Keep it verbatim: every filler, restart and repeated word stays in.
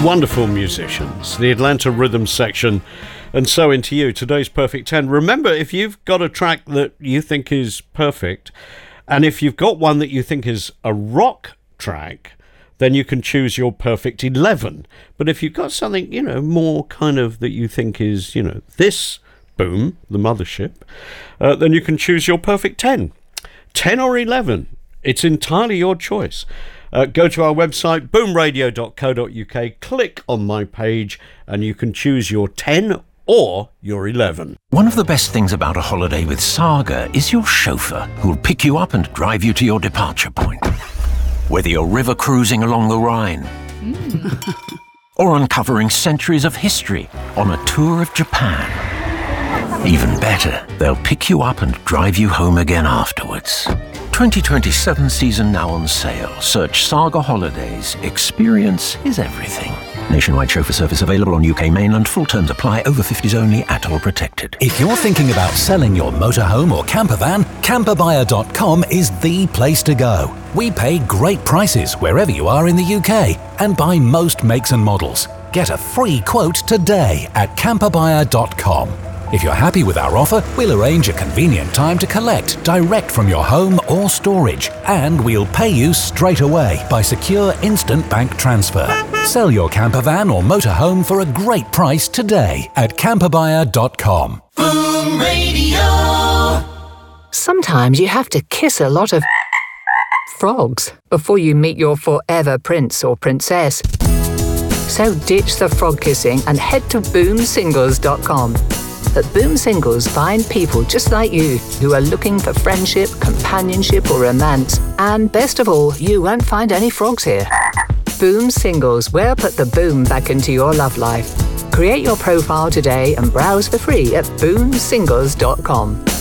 Wonderful musicians, the Atlanta Rhythm Section, and So Into You, today's Perfect ten. Remember, if you've got a track that you think is perfect, and if you've got one that you think is a rock track, then you can choose your Perfect eleven. But if you've got something, you know, more kind of that you think is, you know, this, boom, the mothership, uh, then you can choose your Perfect ten. ten or eleven. It's entirely your choice. Uh, go to our website, boom radio dot co dot uk, click on my page, and you can choose your ten or your eleven. One of the best things about a holiday with Saga is your chauffeur, who'll pick you up and drive you to your departure point. Whether you're river cruising along the Rhine, mm. or uncovering centuries of history on a tour of Japan. Even better, they'll pick you up and drive you home again afterwards. twenty twenty-seven season now on sale. Search Saga Holidays. Experience is everything. Nationwide chauffeur service available on U K mainland. Full terms apply. Over fifties only. At all protected. If you're thinking about selling your motorhome or camper van, camper buyer dot com is the place to go. We pay great prices wherever you are in the U K and buy most makes and models. Get a free quote today at camper buyer dot com. If you're happy with our offer, we'll arrange a convenient time to collect direct from your home or storage, and we'll pay you straight away by secure instant bank transfer. Sell your camper van or motorhome for a great price today at camper buyer dot com. Boom Radio. Sometimes you have to kiss a lot of frogs before you meet your forever prince or princess. So ditch the frog kissing and head to boom singles dot com. At Boom Singles, find people just like you who are looking for friendship, companionship or romance. And best of all, you won't find any frogs here. Boom Singles, where put the boom back into your love life. Create your profile today and browse for free at boom singles dot com.